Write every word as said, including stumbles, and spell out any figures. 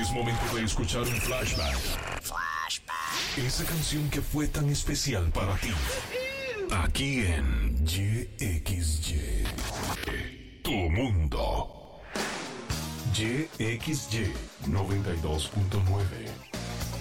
Es momento de escuchar un flashback. Flashback. Esa canción que fue tan especial para ti. Aquí en Y X Y. Tu mundo. Y X Y noventa y dos punto nueve.